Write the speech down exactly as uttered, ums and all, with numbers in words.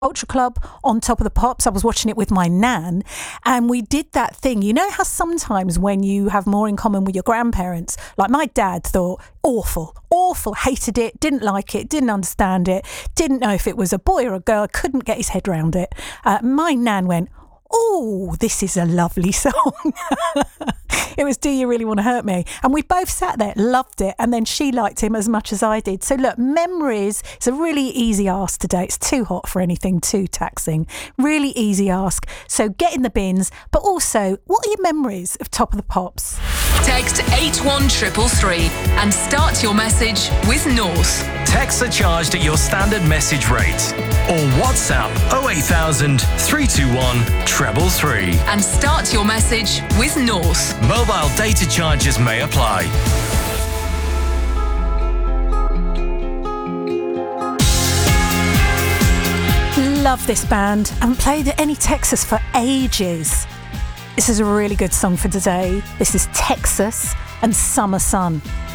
Culture Club on Top of the Pops. I was watching it with my nan, and we did that thing. You know how sometimes when you have more in common with your grandparents, like my dad thought, awful, awful, hated it, didn't like it, didn't understand it, didn't know if it was a boy or a girl, couldn't get his head around it. Uh, my nan went, oh, this is a lovely song. It was Do You Really Want to Hurt Me? And we both sat there, loved it, and then she liked him as much as I did. So look, memories, it's a really easy ask today. It's too hot for anything too taxing. Really easy ask. So get in the bins, but also, what are your memories of Top of the Pops? Text eight one three three and start your message with North. Texts are charged at your standard message rate. Or WhatsApp oh eight thousand, three two one, treble three. And start your message with North. Mobile data charges may apply. Love this band. Haven't played any Texas for ages. This is a really good song for today. This is Texas and Summer Sun.